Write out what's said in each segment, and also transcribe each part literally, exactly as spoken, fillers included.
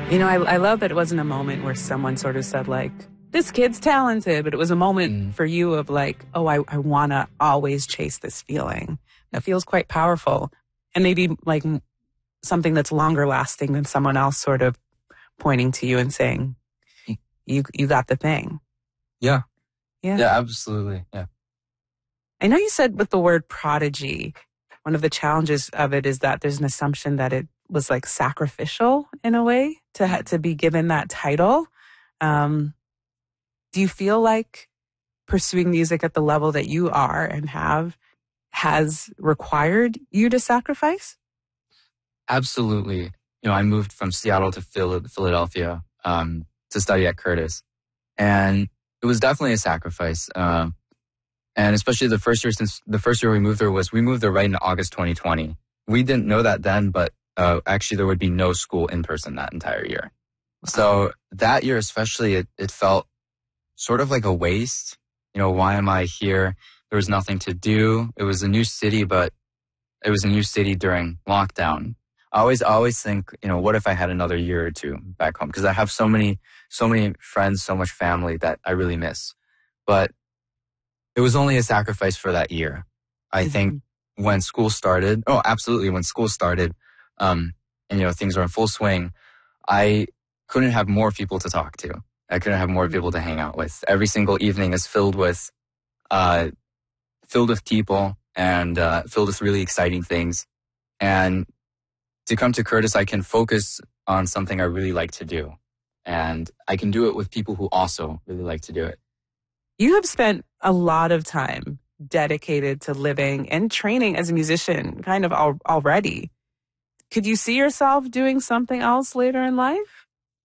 You know, I, I love that it wasn't a moment where someone sort of said, like, this kid's talented, but it was a moment mm. for you of like, oh, I, I want to always chase this feeling. That feels quite powerful. And maybe like something that's longer lasting than someone else sort of pointing to you and saying, you you got the thing. Yeah. Yeah. Yeah, absolutely. Yeah. I know you said with the word prodigy, one of the challenges of it is that there's an assumption that it was like sacrificial in a way to ha- to be given that title. Um, do you feel like pursuing music at the level that you are and have has required you to sacrifice? Absolutely. You know, I moved from Seattle to Phil- Philadelphia um, to study at Curtis, and it was definitely a sacrifice. Uh, and especially the first year, since the first year we moved there was we moved there right in August twenty twenty. We didn't know that then, but uh, actually there would be no school in person that entire year. So that year especially, it, it felt sort of like a waste. You know, why am I here? There was nothing to do. It was a new city, but it was a new city during lockdown. I always, I always think, you know, what if I had another year or two back home? Because I have so many, so many friends, so much family that I really miss. But it was only a sacrifice for that year. I mm-hmm. think when school started, oh, absolutely, when school started, um, and, you know, things were in full swing, I couldn't have more people to talk to. I couldn't have more people to hang out with. Every single evening is filled with, uh, filled with people and uh, filled with really exciting things. And to come to Curtis, I can focus on something I really like to do. And I can do it with people who also really like to do it. You have spent a lot of time dedicated to living and training as a musician kind of al- already. Could you see yourself doing something else later in life?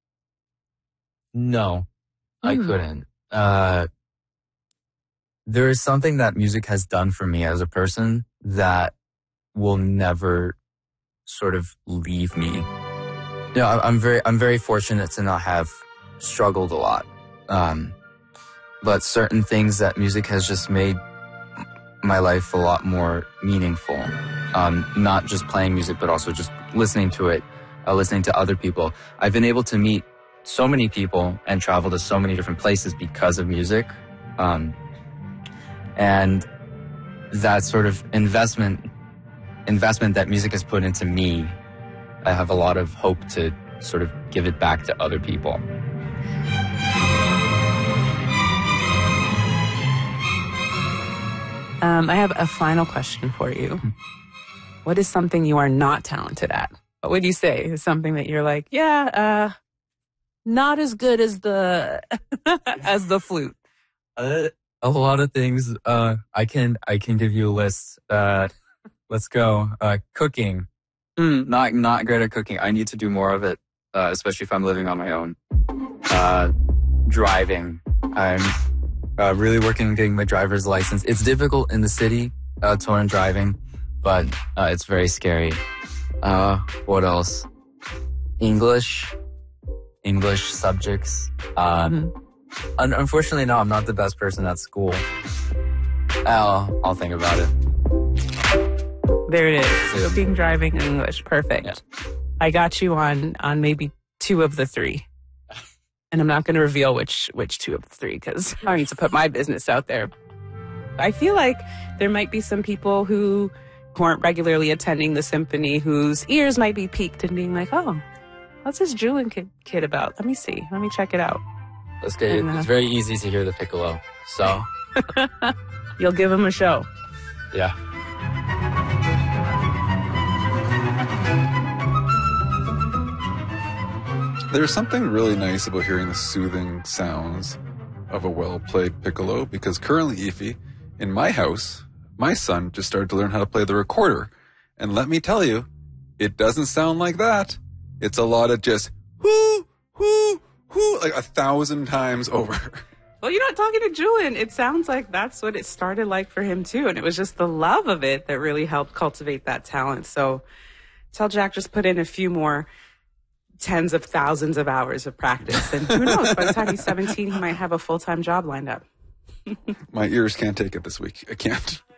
No, mm. I couldn't. Uh, there is something that music has done for me as a person that will never sort of leave me. You know, I'm very, I'm very fortunate to not have struggled a lot. Um, but certain things that music has just made my life a lot more meaningful. Um, not just playing music, but also just listening to it, uh, listening to other people. I've been able to meet so many people and travel to so many different places because of music. Um, and that sort of investment, investment that music has put into me, I have a lot of hope to sort of give it back to other people. Um, I have a final question for you. What is something you are not talented at? What would you say is something that you're like, yeah, uh, not as good as the as the flute? Uh, a lot of things. Uh, I can I can give you a list. Uh, let's go. Uh, cooking. Mm, not not great at cooking. I need to do more of it, uh, especially if I'm living on my own. Uh, driving. I'm uh, really working on getting my driver's license. It's difficult in the city uh, to learn driving, but uh, it's very scary. Uh, what else? English. English subjects. Uh, mm-hmm. un- unfortunately, no, I'm not the best person at school. I'll, I'll think about it. There it is. So being driving in English. Perfect. Yeah. I got you on, on maybe two of the three. And I'm not going to reveal which, which two of the three because I need to put my business out there. I feel like there might be some people who, who aren't regularly attending the symphony whose ears might be piqued and being like, oh, what's this Julian kid, kid about? Let me see. Let me check it out. Let's get it. Uh, it's very easy to hear the piccolo. So you'll give him a show. Yeah. There's something really nice about hearing the soothing sounds of a well-played piccolo because currently, Ify, in my house, my son just started to learn how to play the recorder. And let me tell you, it doesn't sound like that. It's a lot of just whoo, whoo, whoo, like a thousand times over. Well, you're not talking to Julian. It sounds like that's what it started like for him, too. And it was just the love of it that really helped cultivate that talent. So tell Jack just put in a few more tens of thousands of hours of practice. And who knows, by the time he's seventeen, he might have a full-time job lined up. My ears can't take it this week. I can't.